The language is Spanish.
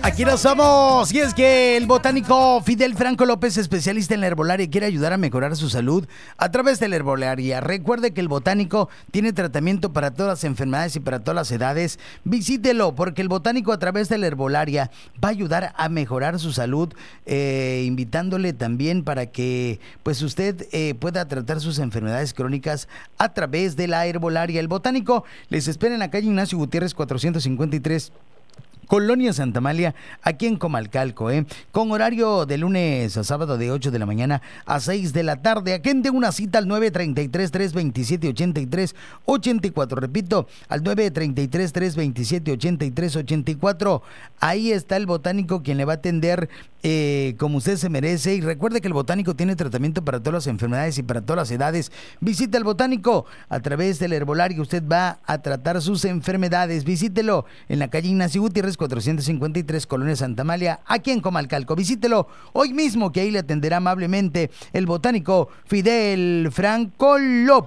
Aquí nos somos. Y es que el botánico Fidel Franco López, especialista en la herbolaria, quiere ayudar a mejorar su salud a través de la herbolaria. Recuerde que el botánico tiene tratamiento para todas las enfermedades y para todas las edades. Visítelo, porque el botánico a través de la herbolaria va a ayudar a mejorar su salud, invitándole también para que pues usted pueda tratar sus enfermedades crónicas a través de la herbolaria. El botánico les espera en la calle Ignacio Gutiérrez 453, Colonia Santa Amalia, aquí en Comalcalco, con horario de lunes a sábado de 8 de la mañana a 6 de la tarde. Agende una cita al 933-327-8384. Repito, al 933-327-8384. Ahí está el botánico, quien le va a atender como usted se merece. Y recuerde que el botánico tiene tratamiento para todas las enfermedades y para todas las edades. Visite al botánico a través del herbolario. Usted va a tratar sus enfermedades. Visítelo en la calle Ignacio Gutiérrez 453, Colonia Santa Amalia, aquí en Comalcalco. Visítelo hoy mismo, que ahí le atenderá amablemente el botánico Fidel Franco López.